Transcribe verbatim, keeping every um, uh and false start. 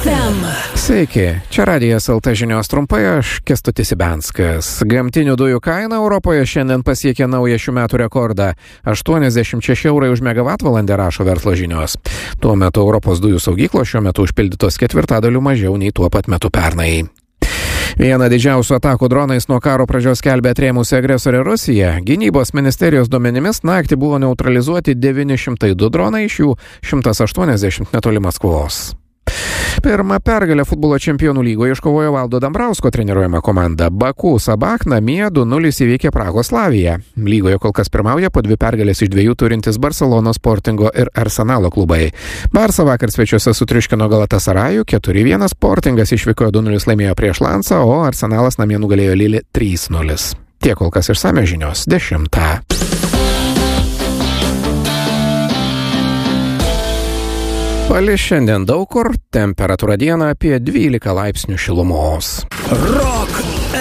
ef em. Sveiki, čia Radijas el te žinios trumpai, aš Kęstutis Ibenskas. Gamtinių dujų kaina Europoje šiandien pasiekė naują šių metų rekordą – aštuoniasdešimt šeši eurai už megavatvalandę, rašo verslo žinios. Tuo metu Europos dujų saugyklos šiuo metu užpildytos ketvirtadaliu mažiau nei tuo pat metu pernai. Vieną didžiausių atakų dronais nuo karo pradžios skelbė atrėmusi agresorė Rusija. Gynybos ministerijos duomenimis naktį buvo neutralizuoti devyni šimtai du dronai, iš jų šimtas aštuoniasdešimt netoli Maskvos. Pirmą pergalę futbolo čempionų lygoje iškovojo Valdo Dambrausko treniruojama komanda. Baku Sabach namie du nulis įveikė Prahos Slaviją. Lygoje kol kas pirmauja po dvi pergalės iš dviejų turintis Barcelonos, Sportingo ir Arsenalo klubai. Barsa vakar svečiuose sutriuškino Galatasarajų keturi vienas, Sportingas išvykojo du nulis laimėjo prieš Lansą, o Arsenalas namie nugalėjo Lille trys nulis. Tiek kol kas išsamios žinios dešimtą. Palis šiandien daug kur, temperatūra dieną apie dvylika laipsnių šilumos. Rock